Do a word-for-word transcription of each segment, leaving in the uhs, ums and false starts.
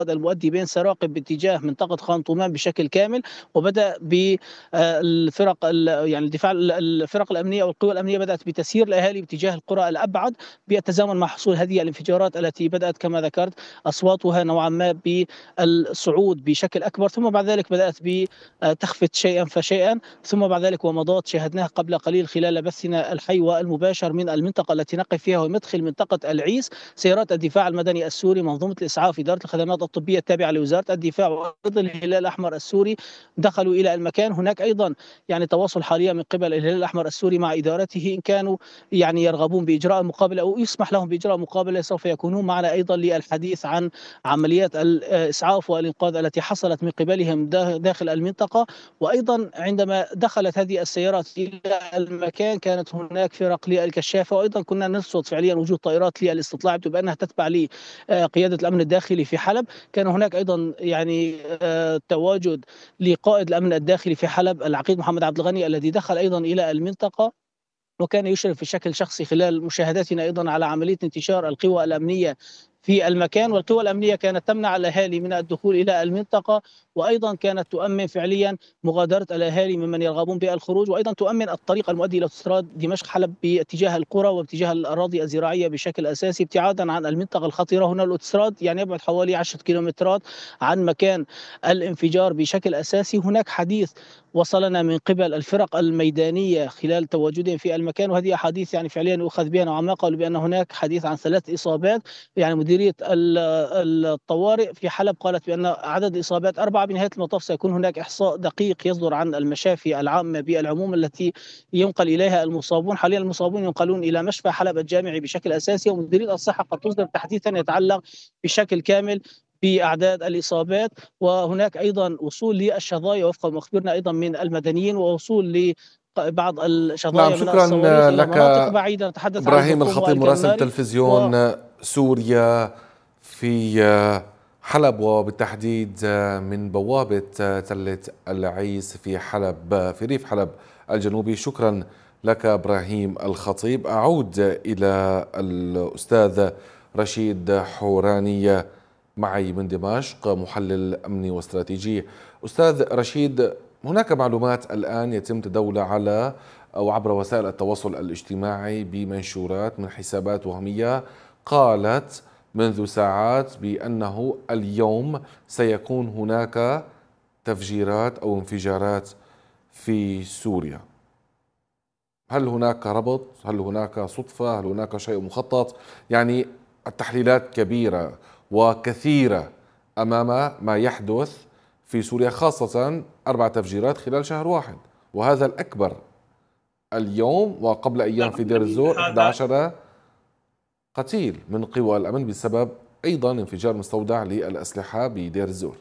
المؤدي بين سراقب باتجاه منطقة خان-طومان بشكل كامل، وبدأ بالفرق ال يعني الدفاع ال الفرق الأمنية والقوى الأمنية بدأت بتسيير الأهالي باتجاه القرى الأبعد، بالتزامن مع حصول هذه الانفجارات التي بدأت كما ذكرت أصواتها نوعًا ما بالصعود بشكل أكبر، ثم بعد ذلك بدأت بتخفت شيئًا فشيئًا، ثم بعد ذلك ومضات شاهدناها قبل قليل خلال بثنا الحي والمباشر من المنطقة التي نقف فيها ومدخل منطقة العيس. سيارات الدفاع المدني السوري، منظومة الإسعاف، إدارة الخدمات الطبية التابعة لوزارة الدفاع وأيضًا الهلال الأحمر السوري دخلوا إلى المكان. هناك أيضًا يعني تواصل حاليًا من قبل الهلال الأحمر السوري مع إدارته، إن كانوا يعني يرغبون بإجراء مقابلة أو يسمح لهم بإجراء مقابلة سوف يكونون معنا أيضًا للحديث عن عمليات الإسعاف والإنقاذ التي حصلت من قبلهم دا داخل المنطقة. وأيضًا عندما دخلت هذه السيارات إلى المكان كانت هناك فرق للكشافة، وأيضًا كنا نرصد فعليًا وجود طائرات للاستطلاع بما أنها تتبع لقيادة الأمن الداخلي في حلب. كان هناك أيضًا يعني آآ تواجد لقائد الأمن الداخلي في حلب العقيد محمد عبد الغني الذي دخل أيضًا إلى المنطقة، وكان يشرف بشكل شخصي خلال مشاهدتنا أيضًا على عملية انتشار القوى الأمنية في المكان. والقوى الأمنية كانت تمنع الأهالي من الدخول إلى المنطقة، وأيضًا كانت تؤمن فعليًا مغادرة الأهالي ممن يرغبون بالخروج، وأيضًا تؤمن الطريق المؤدي إلى أوتوستراد دمشق حلب باتجاه القرى وباتجاه الأراضي الزراعية بشكل أساسي، ابتعادًا عن المنطقة الخطرة. هنا الأوتوستراد يعني يبعد حوالي عشرة كيلومترات عن مكان الانفجار بشكل أساسي. هناك حديث وصلنا من قبل الفرق الميدانية خلال تواجدهم في المكان، وهذه أحاديث يعني فعليًا يؤخذ بها نوعًا ما، قالوا بأن هناك حديث عن ثلاث إصابات. يعني مديرية ال الطوارئ في حلب قالت بأن عدد الإصابات أربعة. بنهاية المطاف سيكون هناك إحصاء دقيق يصدر عن المشافي العامة بالعموم التي ينقل إليها المصابون. حاليًا المصابون ينقلون إلى مشفى حلب الجامعي بشكل أساسي، ومديرية الصحة قد تصدر تحديثًا يتعلق بشكل كامل بأعداد الإصابات. وهناك أيضًا وصول للشظايا وفق ما أخبرنا أيضًا من المدنيين، ووصول ل بعض نعم، الشظايا من شكرا الصواريخ إلى لك مناطق بعيدة، نتحدث عن إبراهيم البرقوم الخطيب مراسل والكرماري. و تلفزيون سوريا في حلب، وبالتحديد من بوابة تلة العيس في حلب في ريف حلب الجنوبي. شكرا لك إبراهيم الخطيب. أعود إلى الأستاذ رشيد حوراني معي من دمشق، محلل أمني واستراتيجي. أستاذ رشيد، هناك معلومات الآن يتم تداولها على أو عبر وسائل التواصل الاجتماعي بمنشورات من حسابات وهمية قالت منذ ساعات بأنه اليوم سيكون هناك تفجيرات أو انفجارات في سوريا. هل هناك ربط؟ هل هناك صدفة؟ هل هناك شيء مخطط؟ يعني التحليلات كبيرة وكثيرة أمام ما يحدث في سوريا، خاصة أربع تفجيرات خلال شهر واحد، وهذا الأكبر اليوم. وقبل أيام في نعم، دير يعني الزور هذا أحد عشر قتيل من قوى الأمن بسبب أيضا انفجار مستودع للأسلحة بدير الزور.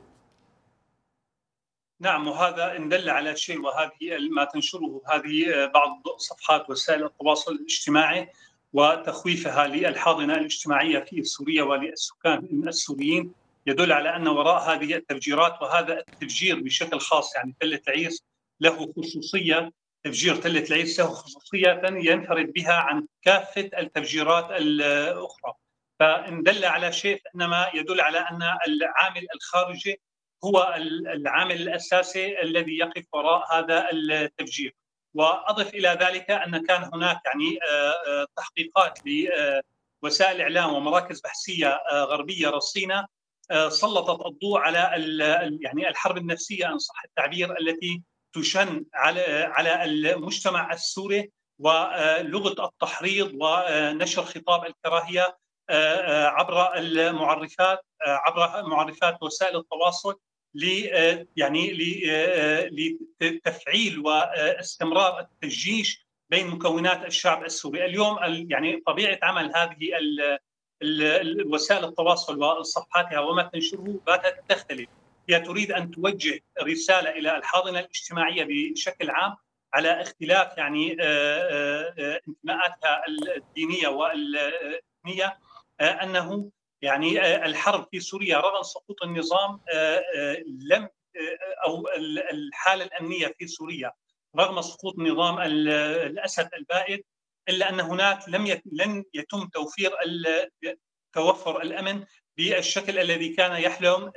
نعم، وهذا إن دل على شيء، وهذه ما تنشره هذه بعض صفحات وسائل التواصل الاجتماعي وتخويفها للحاضنة الاجتماعية في سوريا وللسكان السوريين، يدل على أن وراء هذه التفجيرات، وهذا التفجير بشكل خاص يعني تلة العيس له خصوصية، تفجير تلة العيس له خصوصية ينفرد بها عن كافة التفجيرات الأخرى. فإن دل على شيء فإنما يدل على أن العامل الخارجي هو العامل الأساسي الذي يقف وراء هذا التفجير. وأضف إلى ذلك أن كان هناك يعني تحقيقات لوسائل إعلام ومراكز بحثية غربية رصينة سلطت الضوء على يعني الحرب النفسية إن صح التعبير التي تشن على على المجتمع السوري، ولغة التحريض ونشر خطاب الكراهية عبر المعرفات عبر معرفات وسائل التواصل ل يعني لتفعيل واستمرار التجيش بين مكونات الشعب السوري. اليوم يعني طبيعة عمل هذه وسائل التواصل وصفحاتها وما تنشره باتت تختلف. هي تريد أن توجه رسالة إلى الحاضنة الاجتماعية بشكل عام على اختلاف يعني انتماءاتها الدينية والإثنية، أنه يعني الحرب في سوريا رغم سقوط النظام لم أو الحالة الأمنية في سوريا رغم سقوط نظام الأسد البائد، إلا أن هناك لم لن يتم توفير توفر الأمن بالشكل الذي كان يحلم